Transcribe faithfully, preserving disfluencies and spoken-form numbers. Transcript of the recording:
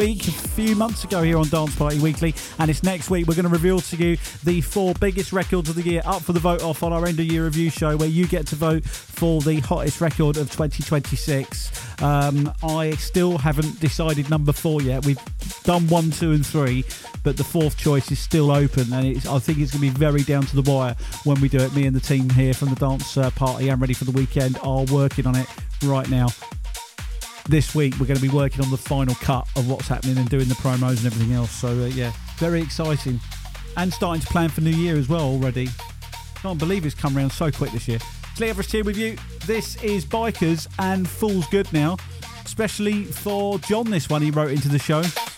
week, a few months ago here on Dance Party Weekly, and it's next week we're going to reveal to you the four biggest records of the year up for the vote off on our end of year review show, where you get to vote for the hottest record of twenty twenty-six. Um, I still haven't decided number four yet. We've done one, two and three, but the fourth choice is still open, and it's, I think it's going to be very down to the wire when we do it. Me and the team here from the Dance uh, Party and Ready for the Weekend are working on it right now. This week we're going to be working on the final cut of what's happening and doing the promos and everything else. So uh, yeah, very exciting, and starting to plan for New Year as well already. Can't believe it's come around so quick this year. It's Lee Everest here with you. This is Bikers and Fool's Good Now, especially for John. This one he wrote into the show.